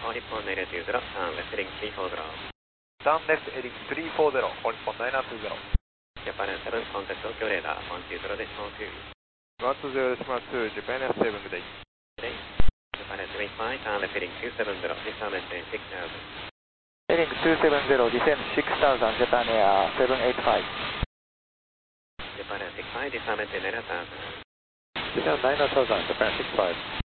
All Nippon 920, turn left heading 340. Turn left heading 340, All Nippon 920. Japan 7, contact Tokyo radar 120 decimal 2. 120 decimal 2, Japan 7 good day. Japan 75, turn left heading 270, descend and 6000. Heading 270, descend 6000, Japan Air 785. Japan 65, descend and 9000. Japan 9000, Japan 65.